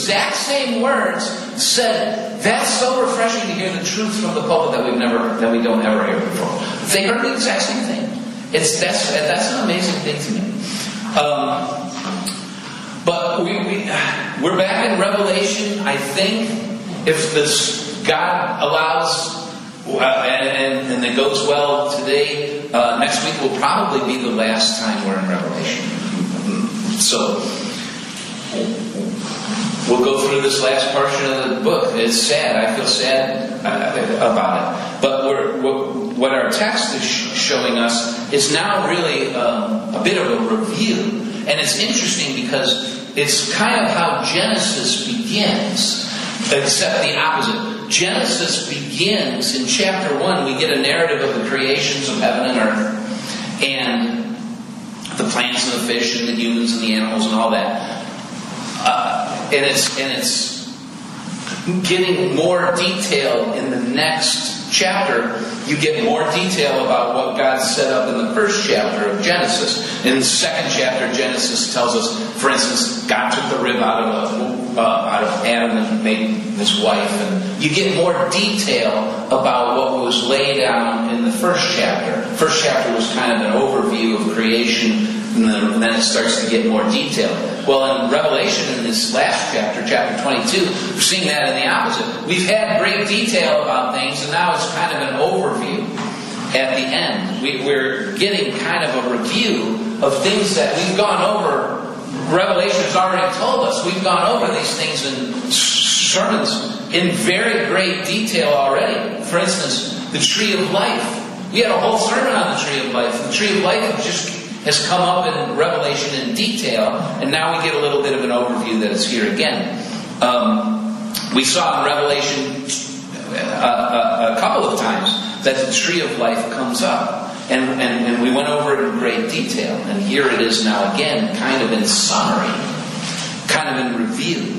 exact same words said, that's so refreshing to hear the truth from the pulpit that we don't ever hear before. They heard the exact same thing. That's an amazing thing to me. But we're back in Revelation. I think if this God allows and it goes well today, next week will probably be the last time we're in Revelation. So we'll go through this last portion of the book. It's sad. I feel sad about it. But what our text is showing us is now really a bit of a review. And it's interesting because it's kind of how Genesis begins, except the opposite. Genesis begins in chapter 1. We get a narrative of the creations of heaven and earth, and the plants and the fish and the humans and the animals and all that. And it's getting more detail in the next chapter. You get more detail about what God set up in the first chapter of Genesis. In the second chapter, Genesis tells us, for instance, God took the rib out of Adam and made his wife. And you get more detail about what was laid out in the first chapter. First chapter was kind of an overview of creation, and then it starts to get more detail. Well, in Revelation, in this last chapter, chapter 22, we're seeing that in the opposite. We've had great detail about things, and now it's kind of an overview at the end. We're getting kind of a review of things that we've gone over. Revelation has already told us. We've gone over these things in sermons in very great detail already. For instance, the tree of life. We had a whole sermon on the tree of life. The tree of life has come up in Revelation in detail, and now we get a little bit of an overview that is here again. We saw in Revelation a couple of times that the tree of life comes up, and we went over it in great detail, and here it is now again, kind of in summary, kind of in review.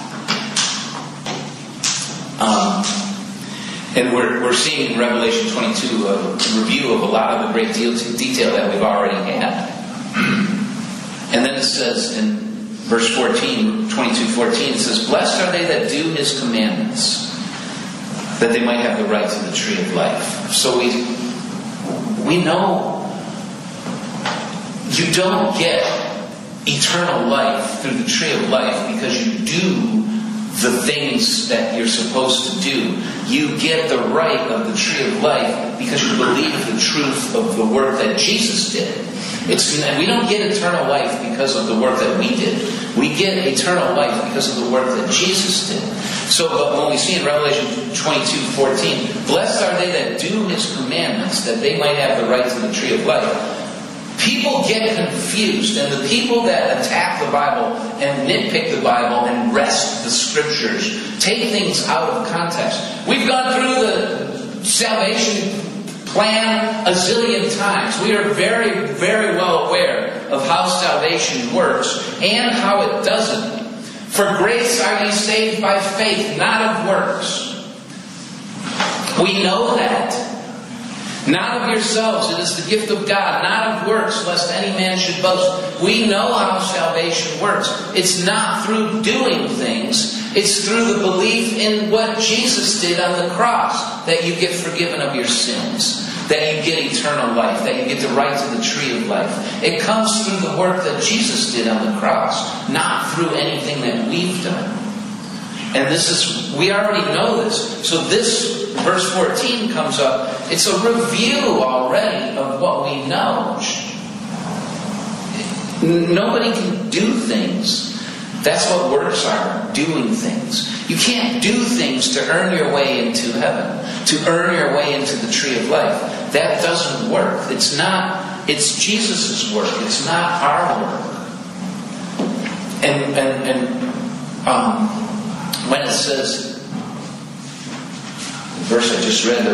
And we're seeing in Revelation 22 a review of a lot of the great detail that we've already had. And then it says in verse 14, 22:14, it says, "Blessed are they that do His commandments, that they might have the right to the tree of life." So we know you don't get eternal life through the tree of life because you do the things that you're supposed to do. You get the right of the tree of life because you believe the truth of the work that Jesus did. We don't get eternal life because of the work that we did. We get eternal life because of the work that Jesus did. So when we see in Revelation 22:14, "Blessed are they that do His commandments, that they might have the right to the tree of life," people get confused, and the people that attack the Bible and nitpick the Bible and wrest the Scriptures take things out of context. We've gone through the salvation plan a zillion times. We are very, very well aware of how salvation works and how it doesn't. For grace are ye saved by faith, not of works. We know that. Not of yourselves, it is the gift of God, not of works, lest any man should boast. We know how salvation works. It's not through doing things. It's through the belief in what Jesus did on the cross that you get forgiven of your sins, that you get eternal life, that you get the right to the tree of life. It comes through the work that Jesus did on the cross, not through anything that we've done. And we already know this. So this verse 14 comes up. It's a review already of what we know. Nobody can do things. That's what works are, doing things. You can't do things to earn your way into heaven, to earn your way into the tree of life. That doesn't work. It's Jesus' work. It's not our work. And when it says, the verse I just read,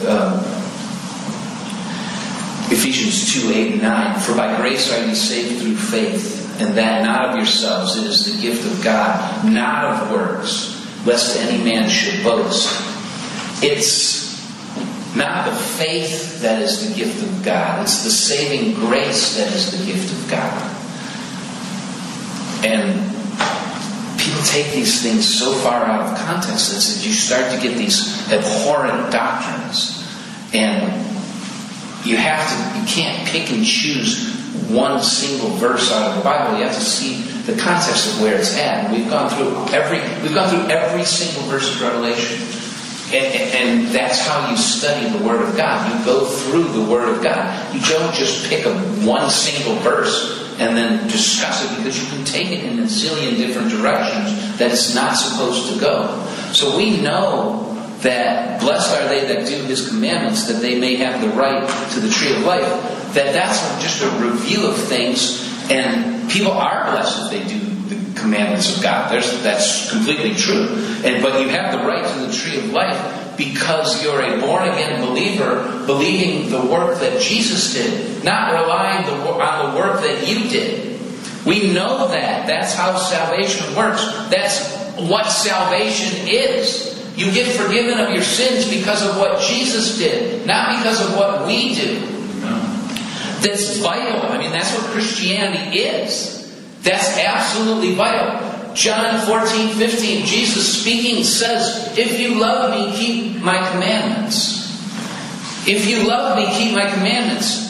Ephesians 2:8-9, "For by grace are ye saved through faith, and that not of yourselves, it is the gift of God, not of works, lest any man should boast." It's not the faith that is the gift of God. It's the saving grace that is the gift of God. And people take these things so far out of context that you start to get these abhorrent doctrines. And you can't pick and choose one single verse out of the Bible. You have to see the context of where it's at. We've gone through every single verse of Revelation. And that's how you study the Word of God. You go through the Word of God. You don't just pick one single verse and then discuss it, because you can take it in a zillion different directions that it's not supposed to go. So we know that blessed are they that do His commandments, that they may have the right to the tree of life. That's just a review of things, and people are blessed if they do the commandments of God. That's completely true. But you have the right to the tree of life because you're a born-again believer, believing the work that Jesus did, not relying on the work that you did. We know that. That's how salvation works. That's what salvation is. You get forgiven of your sins because of what Jesus did, not because of what we do. That's vital. I mean, that's what Christianity is. That's absolutely vital. John 14:15, Jesus speaking says, if you love me, keep my commandments. If you love me, keep my commandments.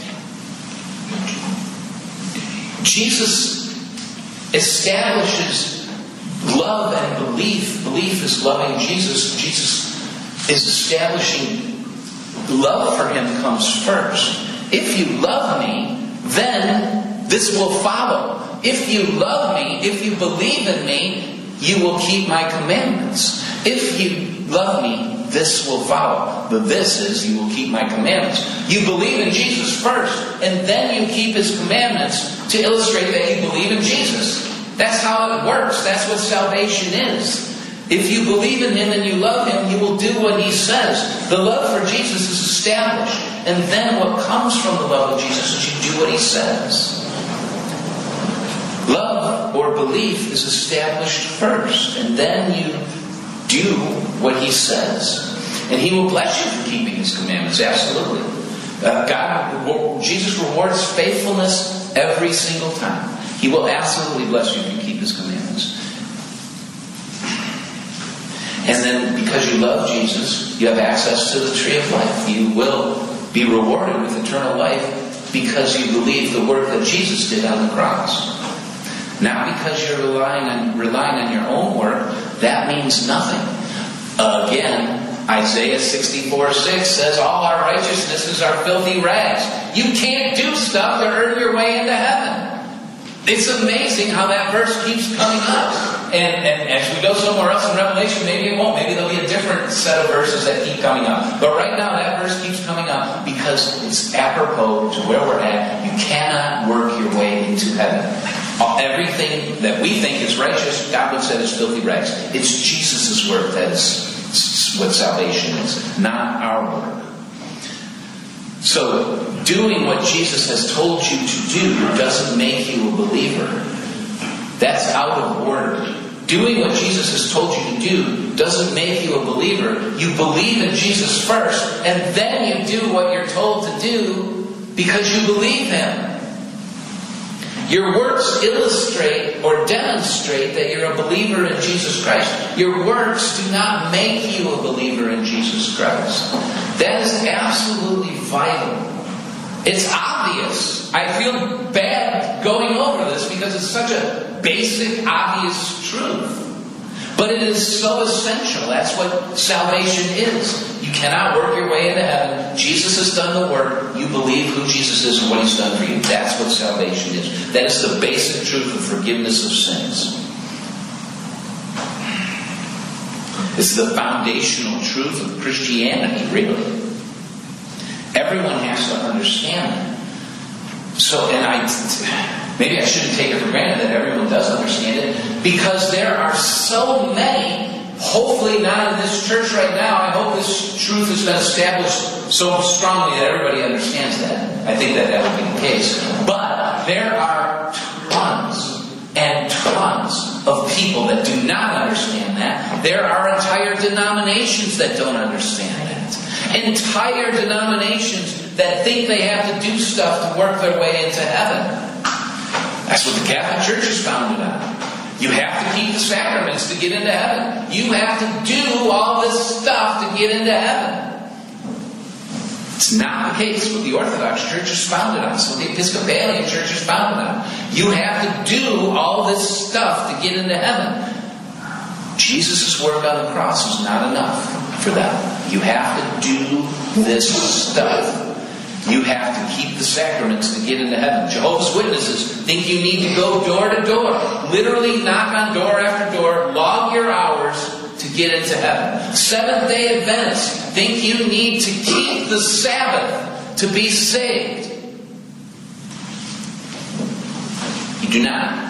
Jesus establishes love and belief. Belief is loving Jesus. Jesus is establishing love for Him comes first. If you love me, then this will follow. If you love me, if you believe in me, you will keep my commandments. If you love me, this will follow. The this is, you will keep my commandments. You believe in Jesus first, and then you keep His commandments to illustrate that you believe in Jesus. That's how it works. That's what salvation is. If you believe in Him and you love Him, you will do what He says. The love for Jesus is established. And then what comes from the love of Jesus is you do what He says. Love or belief is established first. And then you do what He says. And He will bless you for keeping His commandments. Absolutely. Jesus rewards faithfulness every single time. He will absolutely bless you if you keep His commandments. And then because you love Jesus, you have access to the tree of life. You will be rewarded with eternal life because you believe the work that Jesus did on the cross. Not because you're relying on your own work. That means nothing. Again, Isaiah 64:6 says all our righteousnesses are filthy rags. You can't do stuff to earn your way into heaven. It's amazing how that verse keeps coming up. And as we go somewhere else in Revelation, maybe it won't. Maybe there'll be a different set of verses that keep coming up. But right now, that verse keeps coming up because it's apropos to where we're at. You cannot work your way into heaven. Everything that we think is righteous, God would say is filthy rags. It's Jesus' work that is what salvation is, not our work. So, doing what Jesus has told you to do doesn't make you a believer. That's out of order. Doing what Jesus has told you to do doesn't make you a believer. You believe in Jesus first, and then you do what you're told to do because you believe Him. Your works illustrate or demonstrate that you're a believer in Jesus Christ. Your works do not make you a believer in Jesus Christ. That is absolutely vital. It's obvious. I feel bad going over this because it's such a basic, obvious truth. But it is so essential. That's what salvation is. You cannot work your way into heaven. Jesus has done the work. You believe who Jesus is and what He's done for you. That's what salvation is. That is the basic truth of forgiveness of sins. It's the foundational truth of Christianity, really. Everyone has to understand it. So, maybe I shouldn't take it for granted that everyone does understand it, because there are so many, hopefully not in this church right now. I hope this truth has been established so strongly that everybody understands that. I think that would be the case. But there are tons and tons of people that do not understand that. There are entire denominations that don't understand that. Entire denominations that think they have to do stuff to work their way into heaven. That's what the Catholic Church is founded on. You have to keep the sacraments to get into heaven. You have to do all this stuff to get into heaven. It's not the case with the Orthodox Church is founded on, so the Episcopalian Church is founded on. You have to do all this stuff to get into heaven. Jesus' work on the cross is not enough for that. You have to do this stuff. You have to keep the sacraments to get into heaven. Jehovah's Witnesses think you need to go door to door. Literally knock on door after door. Log your hours to get into heaven. Seventh-day Adventists think you need to keep the Sabbath to be saved. You do not.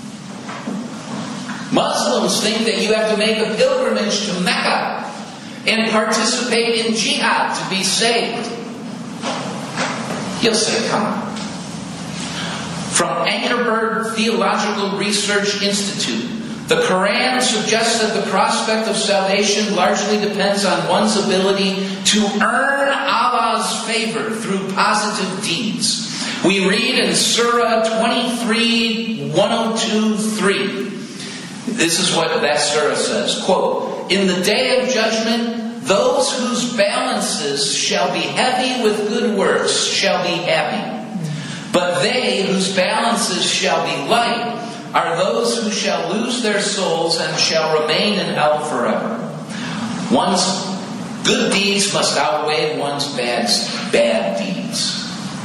Muslims think that you have to make a pilgrimage to Mecca and participate in jihad to be saved. He'll say, come on. From Ankerberg Theological Research Institute, the Quran suggests that the prospect of salvation largely depends on one's ability to earn Allah's favor through positive deeds. We read in Surah 23, 102-3. This is what that surah says. Quote, in the day of judgment, those whose balances shall be heavy with good works shall be happy. But they whose balances shall be light are those who shall lose their souls and shall remain in hell forever. One's good deeds must outweigh one's bad deeds.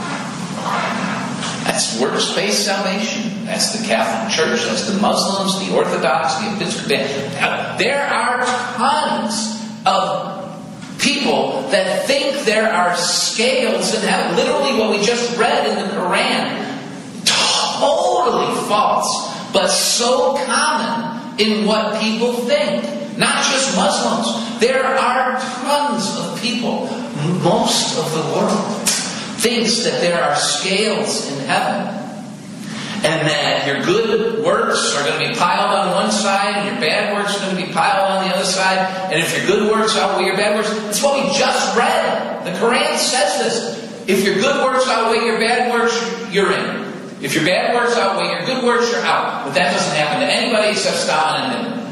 That's works-based salvation. That's the Catholic Church. That's the Muslims, the Orthodox, the Episcopalian. There are tons of people that think there are scales in heaven. Literally what we just read in the Quran. Totally false. But so common in what people think. Not just Muslims. There are tons of people, most of the world, thinks that there are scales in heaven. And that your good works are going to be piled on one side and your bad works are going to be piled on the other side. And if your good works outweigh your bad works, that's what we just read. The Quran says this. If your good works outweigh your bad works, you're in. If your bad works outweigh your good works, you're out. But that doesn't happen to anybody except Stalin and Hitler.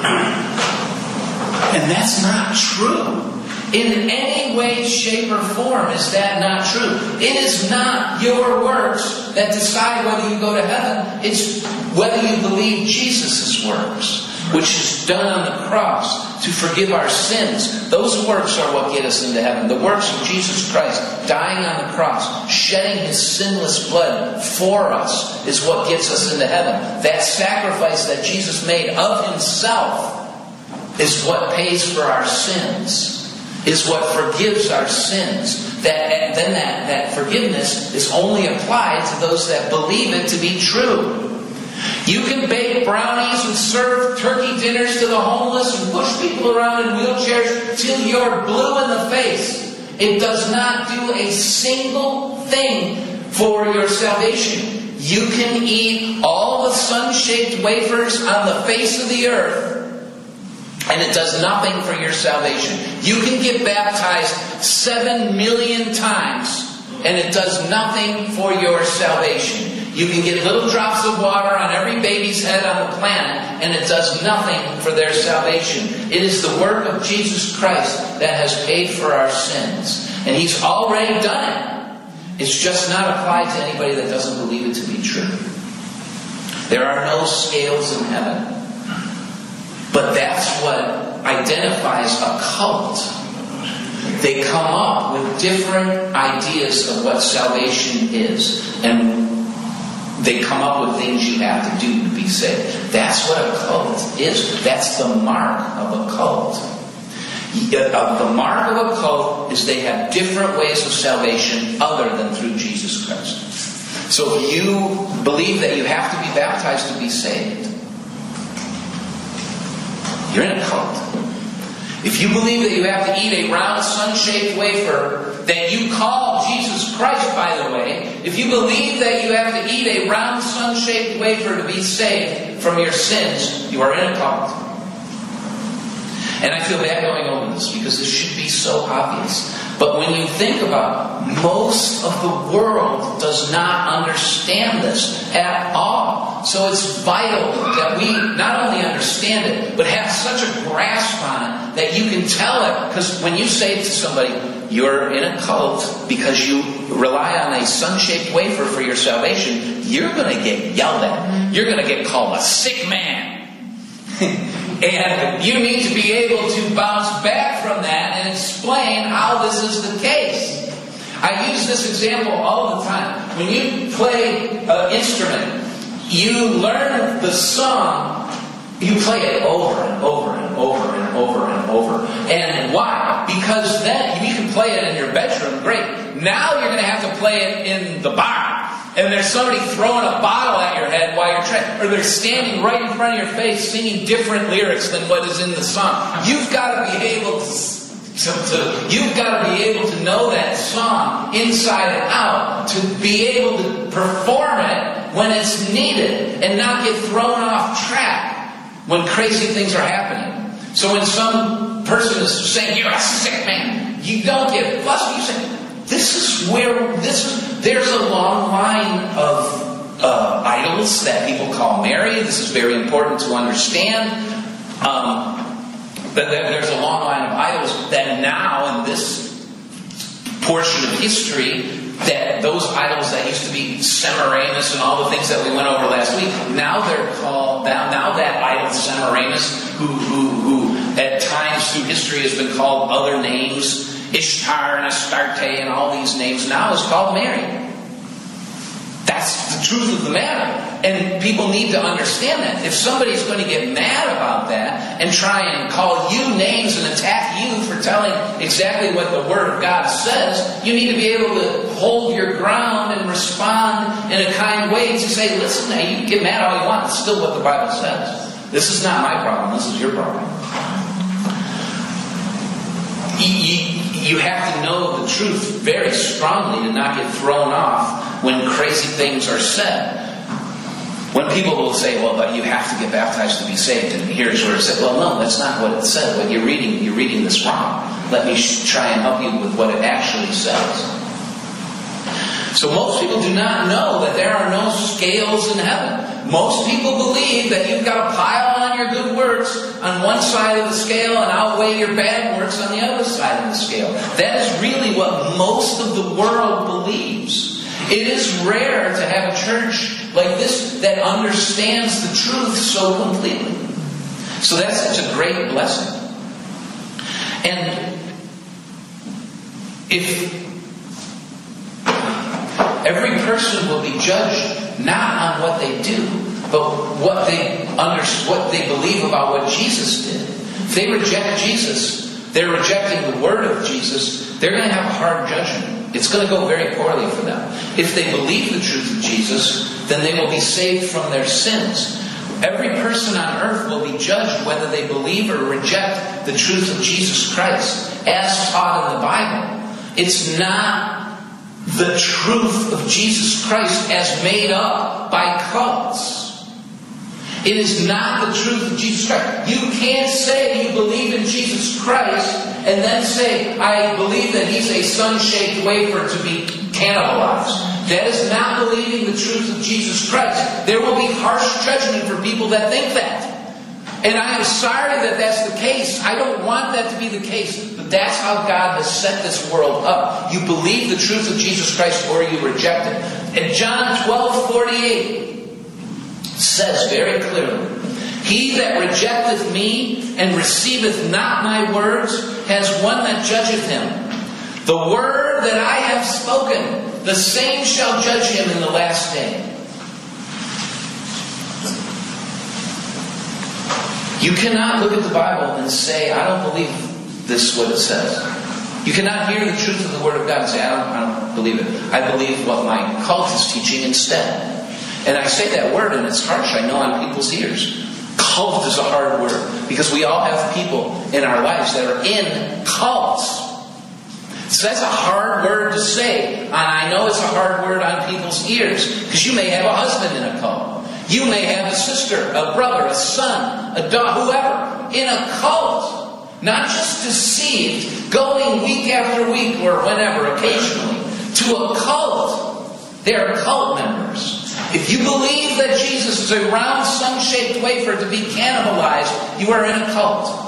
And that's not true. In any way, shape, or form is that not true. It is not your works that decide whether you go to heaven. It's whether you believe Jesus' works, which is done on the cross to forgive our sins. Those works are what get us into heaven. The works of Jesus Christ dying on the cross, shedding His sinless blood for us is what gets us into heaven. That sacrifice that Jesus made of Himself is what pays for our sins. Is what forgives our sins. That forgiveness is only applied to those that believe it to be true. You can bake brownies and serve turkey dinners to the homeless and push people around in wheelchairs till you're blue in the face. It does not do a single thing for your salvation. You can eat all the sun-shaped wafers on the face of the earth, and it does nothing for your salvation. You can get baptized 7 million times, and it does nothing for your salvation. You can get little drops of water on every baby's head on the planet, and it does nothing for their salvation. It is the work of Jesus Christ that has paid for our sins. And He's already done it. It's just not applied to anybody that doesn't believe it to be true. There are no scales in heaven. But that's what identifies a cult. They come up with different ideas of what salvation is. And they come up with things you have to do to be saved. That's what a cult is. That's the mark of a cult. The mark of a cult is they have different ways of salvation other than through Jesus Christ. So if you believe that you have to be baptized to be saved, you're in a cult. If you believe that you have to eat a round sun-shaped wafer that you call Jesus Christ, by the way, if you believe that you have to eat a round sun-shaped wafer to be saved from your sins, you are in a cult. And I feel bad going over this because this should be so obvious. But when you think about it, most of the world does not understand this at all. So it's vital that we not only understand it, but have such a grasp on it that you can tell it. Because when you say to somebody, you're in a cult because you rely on a sun-shaped wafer for your salvation, you're going to get yelled at. You're going to get called a sick man. And you need to be able to bounce back from that and explain how this is the case. I use this example all the time. When you play an instrument, you learn the song, you play it over and over and over and over and over. And why? Because then you can play it in your bedroom, great. Now you're going to have to play it in the bar. And there's somebody throwing a bottle at your head while you're trying, or they're standing right in front of your face singing different lyrics than what is in the song. You've got to be able you've got to be able to know that song inside and out to be able to perform it when it's needed and not get thrown off track when crazy things are happening. So when some person is saying, you're a sick man, you don't get fussy. You say, there's a long line of idols that people call Mary. This is very important to understand. There's a long line of idols that now in this portion of history, that those idols that used to be Semiramis and all the things that we went over last week, now they're called, now that idol Semiramis, who at times through history has been called other names, Ishtar and Astarte and all these names, now is called Mary. That's the truth of the matter. And people need to understand that. If somebody's going to get mad about that and try and call you names and attack you for telling exactly what the Word of God says, you need to be able to hold your ground and respond in a kind way to say, listen, now you can get mad all you want. It's still what the Bible says. This is not my problem. This is your problem. You have to know the truth very strongly to not get thrown off when crazy things are said. When people will say, well, but you have to get baptized to be saved, and here's where it said, well, no, that's not what it said. What you're reading this wrong. Let me try and help you with what it actually says. So most people do not know that there are no scales in heaven. Most people believe that you've got to pile on your good works on one side of the scale and outweigh your bad works on the other side of the scale. That is really what most of the world believes. It is rare to have a church like this that understands the truth so completely. So that's such a great blessing. And if every person will be judged not on what they do, but what they believe about what Jesus did. If they reject Jesus, they're rejecting the word of Jesus, they're going to have a hard judgment. It's going to go very poorly for them. If they believe the truth of Jesus, then they will be saved from their sins. Every person on earth will be judged whether they believe or reject the truth of Jesus Christ as taught in the Bible. It's not the truth of Jesus Christ as made up by cults. It is not the truth of Jesus Christ. You can't say you believe in Jesus Christ and then say, I believe that He's a sun-shaped wafer to be cannibalized. That is not believing the truth of Jesus Christ. There will be harsh judgment for people that think that. And I am sorry that that's the case. I don't want that to be the case. But that's how God has set this world up. You believe the truth of Jesus Christ or you reject it. And John 12:48 says very clearly, He that rejecteth me and receiveth not my words has one that judgeth him. The word that I have spoken, the same shall judge him in the last day. You cannot look at the Bible and say, I don't believe this is what it says. You cannot hear the truth of the Word of God and say, I don't believe it. I believe what my cult is teaching instead. And I say that word and it's harsh, I know, on people's ears. Cult is a hard word because we all have people in our lives that are in cults. So that's a hard word to say. And I know it's a hard word on people's ears because you may have a husband in a cult. You may have a sister, a brother, a son, a daughter, whoever, in a cult. not just deceived, going week after week or whenever, occasionally, to a cult. They are cult members. If you believe that Jesus is a round, sun-shaped wafer to be cannibalized, you are in a cult.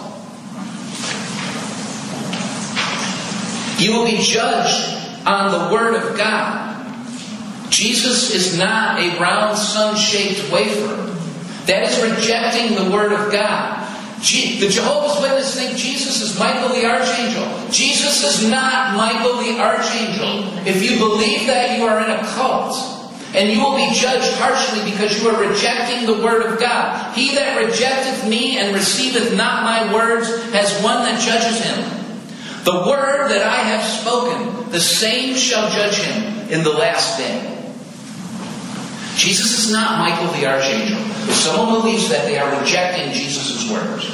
You will be judged on the Word of God. Jesus is not a round, sun-shaped wafer. That is rejecting the Word of God. The Jehovah's Witnesses think Jesus is Michael the Archangel. Jesus is not Michael the Archangel. If you believe that, you are in a cult. And you will be judged harshly because you are rejecting the Word of God. He that rejecteth me and receiveth not my words has one that judges him. The word that I have spoken, the same shall judge him in the last day. Jesus is not Michael the Archangel. If someone believes that, they are rejecting Jesus' words.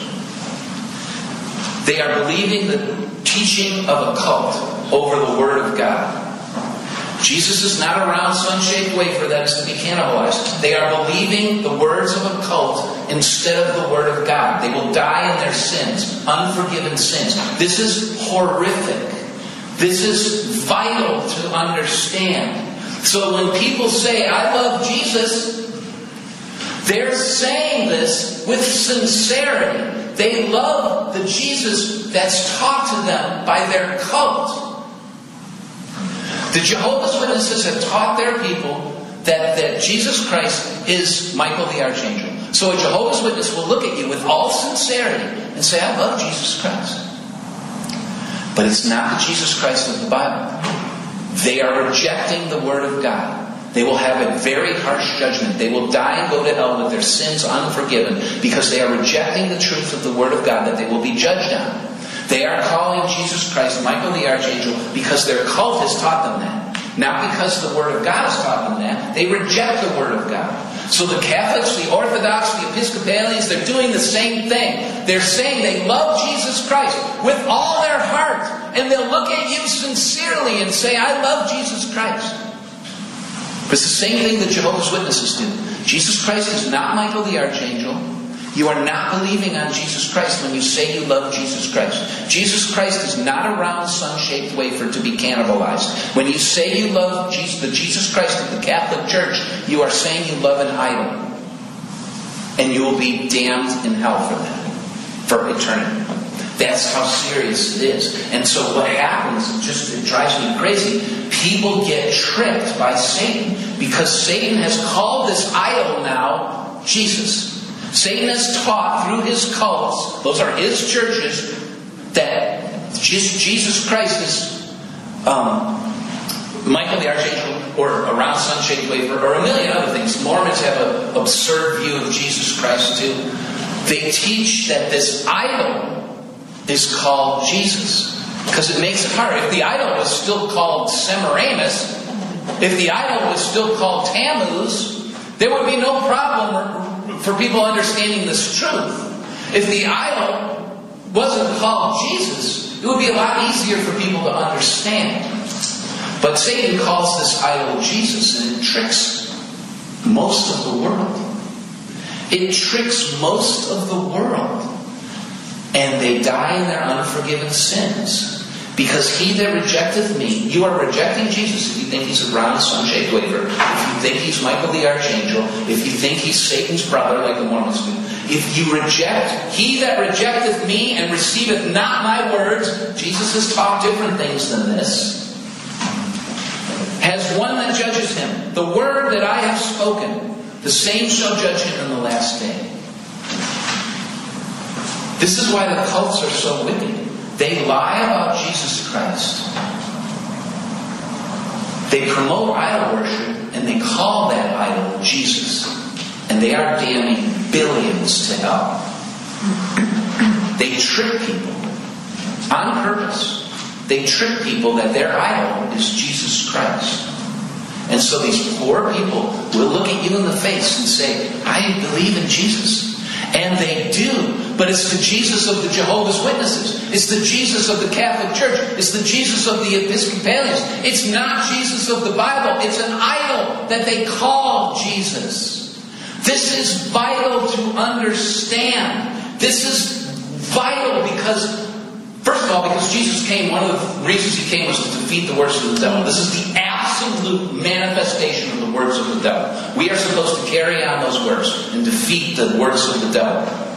They are believing the teaching of a cult over the Word of God. Jesus is not a round, sun-shaped wafer that is to be cannibalized. They are believing the words of a cult instead of the Word of God. They will die in their sins, unforgiven sins. This is horrific. This is vital to understand. So when people say, I love Jesus, they're saying this with sincerity. They love the Jesus that's taught to them by their cult. The Jehovah's Witnesses have taught their people that Jesus Christ is Michael the Archangel. So a Jehovah's Witness will look at you with all sincerity and say, I love Jesus Christ. But it's not the Jesus Christ of the Bible. They are rejecting the Word of God. They will have a very harsh judgment. They will die and go to hell with their sins unforgiven because they are rejecting the truth of the Word of God that they will be judged on. They are calling Jesus Christ Michael the Archangel because their cult has taught them that. Not because the Word of God has taught them that. They reject the Word of God. So the Catholics, the Orthodox, the Episcopalians, they're doing the same thing. They're saying they love Jesus Christ with all their heart. And they'll look at you sincerely and say, I love Jesus Christ. But it's the same thing that Jehovah's Witnesses do. Jesus Christ is not Michael the Archangel. You are not believing on Jesus Christ when you say you love Jesus Christ. Jesus Christ is not a round, sun-shaped wafer to be cannibalized. When you say you love Jesus, the Jesus Christ of the Catholic Church, you are saying you love an idol. And you will be damned in hell for that, for eternity. That's how serious it is. And so what happens, it drives me crazy. People get tricked by Satan because Satan has called this idol now Jesus. Satan has taught through his cults, those are his churches, that Jesus Christ is Michael the Archangel or a round sun-shaped wafer or a million other things. Mormons have an absurd view of Jesus Christ too. They teach that this idol is called Jesus because it makes it hard. If the idol was still called Semiramis, if the idol was still called Tammuz, there would be no problem for people understanding this truth. If the idol wasn't called Jesus, it would be a lot easier for people to understand. But Satan calls this idol Jesus, and it tricks most of the world. It tricks most of the world. And they die in their unforgiven sins. Because he that rejecteth me, you are rejecting Jesus if you think he's a round, sun-shaped wafer. If you think he's Michael the Archangel. If you think he's Satan's brother, like the Mormons do. If you reject, he that rejecteth me and receiveth not my words, Jesus has taught different things than this, has one that judges him. The word that I have spoken, the same shall judge him in the last day. This is why the cults are so wicked. They lie about Jesus Christ. They promote idol worship and they call that idol Jesus. And they are damning billions to hell. They trick people on purpose. They trick people that their idol is Jesus Christ. And so these poor people will look at you in the face and say, I believe in Jesus. And they do. But it's the Jesus of the Jehovah's Witnesses. It's the Jesus of the Catholic Church. It's the Jesus of the Episcopalians. It's not Jesus of the Bible. It's an idol that they call Jesus. This is vital to understand. This is vital because of all, because Jesus came, one of the reasons he came was to defeat the works of the devil. This is the absolute manifestation of the works of the devil. We are supposed to carry on those works and defeat the works of the devil.